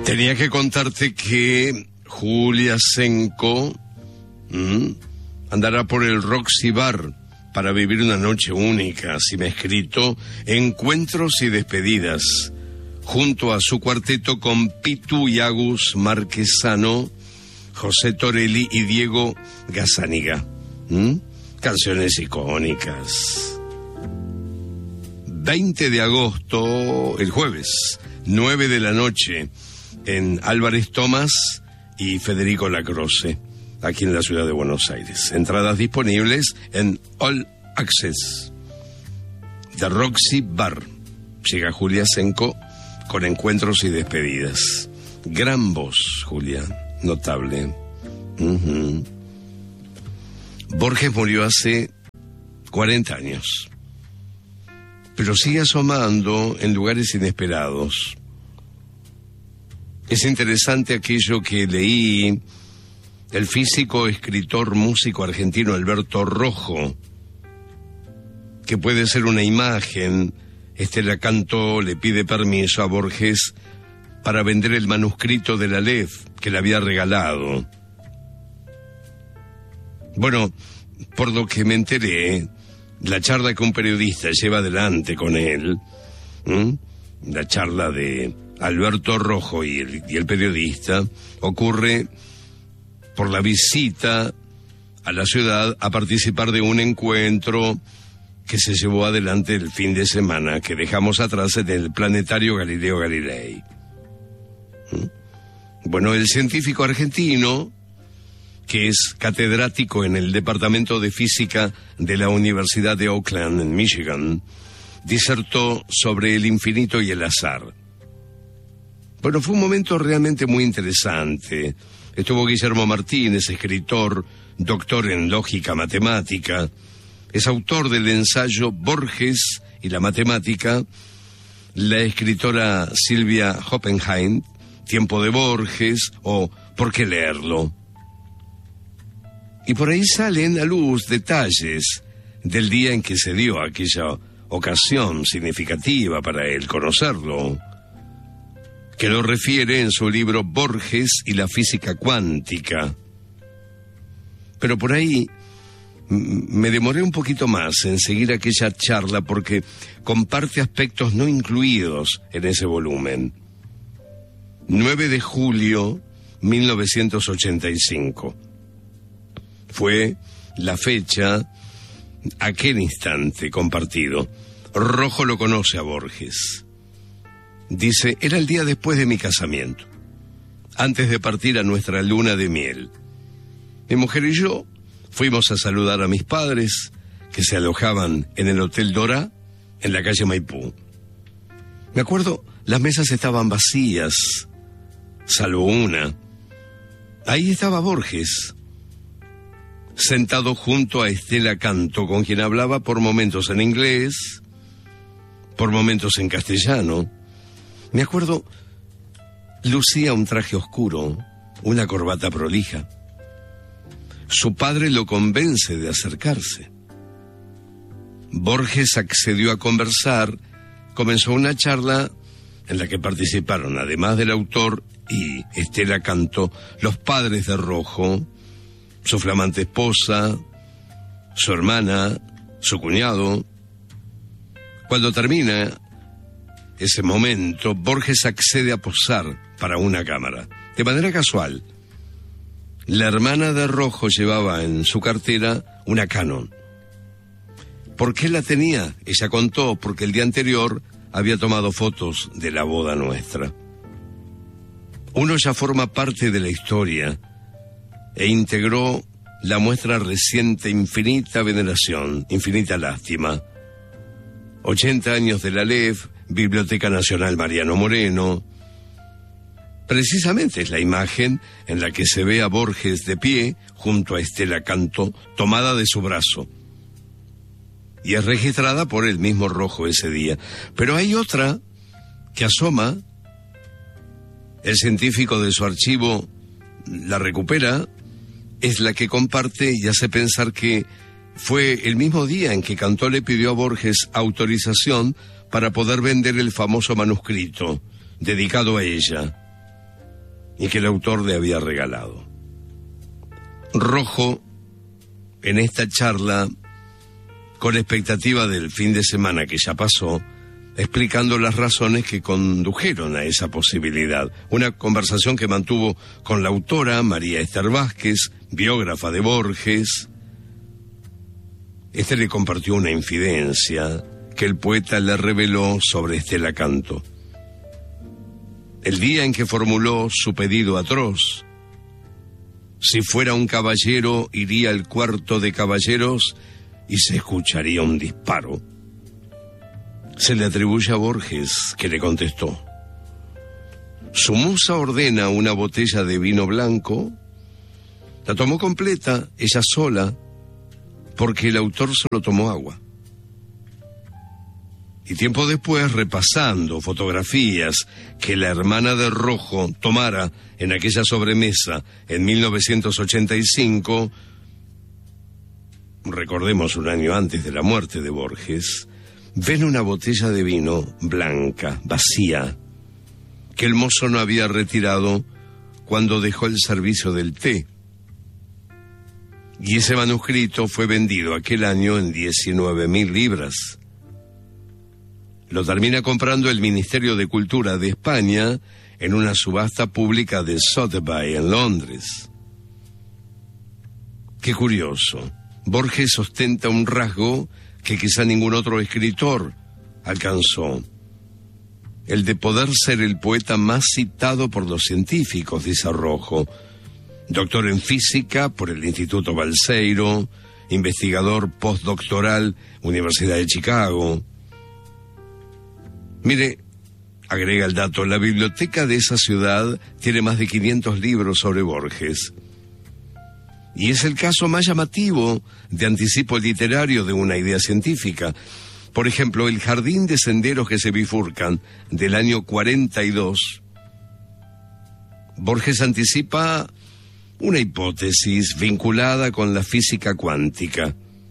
Tenía que contarte que Julia Senko andará por el Roxy Bar para vivir una noche única, así me ha escrito, encuentros y despedidas, junto a su cuarteto con Pitu y Agus Marquesano, José Torelli y Diego Gazzaniga. Canciones icónicas. 20 de agosto, el jueves, 9 de la noche, en Álvarez Tomás y Federico Lacroce, aquí en la ciudad de Buenos Aires. Entradas disponibles en All Access. The Roxy Bar. Llega Julia Senko con encuentros y despedidas. Gran voz, Julia, notable. Borges murió hace 40 años, pero sigue asomando en lugares inesperados. Es interesante aquello que leí, el físico, escritor, músico argentino Alberto Rojo, que puede ser una imagen. Estela Canto le pide permiso a Borges para vender el manuscrito de la Aleph que le había regalado. Bueno, por lo que me enteré, la charla que un periodista lleva adelante con él, la charla de Alberto Rojo y el periodista, ocurre por la visita a la ciudad a participar de un encuentro que se llevó adelante el fin de semana, que dejamos atrás en el Planetario Galileo Galilei. Bueno, el científico argentino, que es catedrático en el Departamento de Física de la Universidad de Oakland, en Michigan, disertó sobre el infinito y el azar. Bueno, fue un momento realmente muy interesante. Estuvo Guillermo Martínez, escritor, doctor en lógica matemática. Es autor del ensayo Borges y la matemática. La escritora Silvia Hoppenheim, Tiempo de Borges o ¿Por qué leerlo? Y por ahí salen a luz detalles del día en que se dio aquella ocasión significativa para él conocerlo, que lo refiere en su libro Borges y la física cuántica. Pero por ahí me demoré un poquito más en seguir aquella charla porque comparte aspectos no incluidos en ese volumen. 9 de julio 1985. Fue la fecha, aquel instante compartido. Rojo lo conoce a Borges. Dice, era el día después de mi casamiento, antes de partir a nuestra luna de miel. Mi mujer y yo fuimos a saludar a mis padres, que se alojaban en el Hotel Dora, en la calle Maipú. Me acuerdo, las mesas estaban vacías, salvo una. Ahí estaba Borges, sentado junto a Estela Canto, con quien hablaba por momentos en inglés, por momentos en castellano. Me acuerdo, lucía un traje oscuro, una corbata prolija. Su padre lo convence de acercarse. Borges accedió a conversar, comenzó una charla en la que participaron, además del autor y Estela Canto, los padres de Rojo, su flamante esposa, su hermana, su cuñado. Cuando termina ese momento, Borges accede a posar para una cámara. De manera casual, la hermana de Rojo llevaba en su cartera una Canon. ¿Por qué la tenía? Ella contó, porque el día anterior había tomado fotos de la boda nuestra. Uno ya forma parte de la historia e integró la muestra reciente Infinita Veneración, Infinita Lástima. 80 años de la Aleph, Biblioteca Nacional Mariano Moreno. Precisamente es la imagen en la que se ve a Borges de pie junto a Estela Canto, tomada de su brazo. Y es registrada por el mismo Rojo ese día. Pero hay otra que asoma. El científico de su archivo la recupera. Es la que comparte y hace pensar que fue el mismo día en que Cantó le pidió a Borges autorización para poder vender el famoso manuscrito dedicado a ella. y que el autor le había regalado. Rojo, en esta charla, con expectativa del fin de semana que ya pasó, explicando las razones que condujeron a esa posibilidad. Una conversación que mantuvo con la autora María Esther Vázquez, biógrafa de Borges. Este le compartió una infidencia que el poeta le reveló sobre Estela Canto. El día en que formuló su pedido atroz: si fuera un caballero, iría al cuarto de caballeros y se escucharía un disparo. Se le atribuye a Borges, que le contestó: su musa ordena una botella de vino blanco, la tomó completa, ella sola, porque el autor solo tomó agua. Y tiempo después, repasando fotografías que la hermana de Rojo tomara en aquella sobremesa en 1985, recordemos un año antes de la muerte de Borges, ven una botella de vino blanca, vacía, que el mozo no había retirado cuando dejó el servicio del té. Y ese manuscrito fue vendido aquel año en 19.000 libras. Lo termina comprando el Ministerio de Cultura de España en una subasta pública de Sotheby's en Londres. Qué curioso. Borges ostenta un rasgo que quizá ningún otro escritor alcanzó: el de poder ser el poeta más citado por los científicos, dice Rojo. Doctor en física por el Instituto Balseiro, investigador postdoctoral, Universidad de Chicago. Mire, agrega el dato, la biblioteca de esa ciudad tiene más de 500 libros sobre Borges. Y es el caso más llamativo de anticipo literario de una idea científica. Por ejemplo, El jardín de senderos que se bifurcan, del año 42. Borges anticipa una hipótesis vinculada con la física cuántica: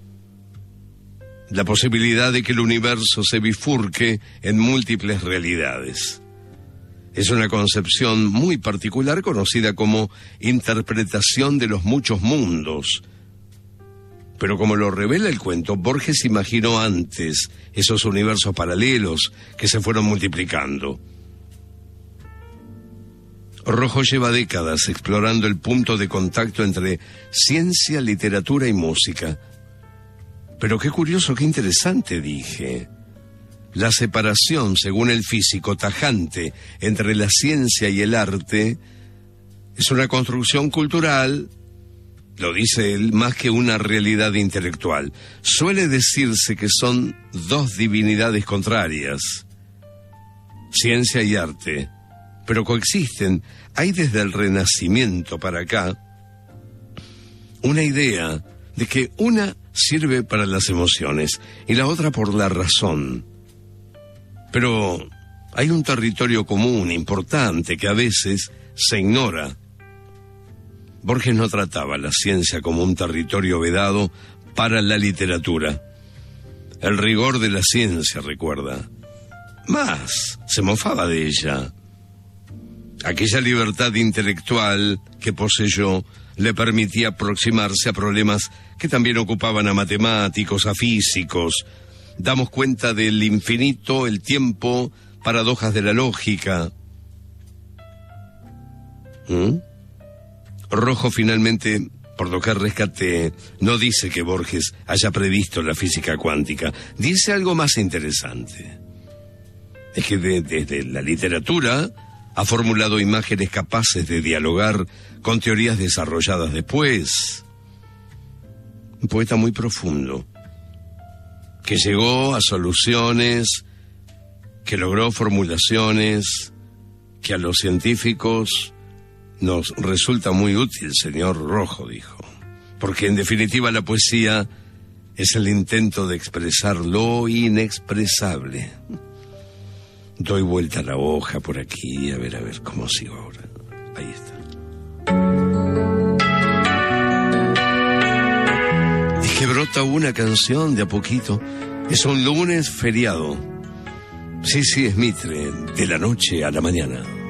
la posibilidad de que el universo se bifurque en múltiples realidades. Es una concepción muy particular conocida como interpretación de los muchos mundos. Pero como lo revela el cuento, Borges imaginó antes esos universos paralelos que se fueron multiplicando. Rojo lleva décadas explorando el punto de contacto entre ciencia, literatura y música. Pero qué curioso, qué interesante, dije. La separación, según el físico, tajante entre la ciencia y el arte es una construcción cultural, lo dice él, más que una realidad intelectual. Suele decirse que son dos divinidades contrarias, ciencia y arte, pero coexisten. Hay desde el Renacimiento para acá una idea de que una sirve para las emociones y la otra por la razón. Pero hay un territorio común importante que a veces se ignora. Borges no trataba la ciencia como un territorio vedado para la literatura. El rigor de la ciencia, recuerda. Más, se mofaba de ella. Aquella libertad intelectual que poseyó le permitía aproximarse a problemas que también ocupaban a matemáticos, a físicos. Damos cuenta del infinito, el tiempo, paradojas de la lógica. Rojo finalmente, por lo que rescaté, no dice que Borges haya previsto la física cuántica. Dice algo más interesante. Es que desde la literatura ha formulado imágenes capaces de dialogar con teorías desarrolladas después. Un poeta muy profundo, que llegó a soluciones, que logró formulaciones, que a los científicos nos resulta muy útil, señor Rojo, dijo. Porque en definitiva la poesía es el intento de expresar lo inexpresable. Doy vuelta a la hoja por aquí, a ver cómo sigo ahora. Ahí está. Es que brota una canción de a poquito. Es un lunes feriado. Sí, es Mitre, de la noche a la mañana.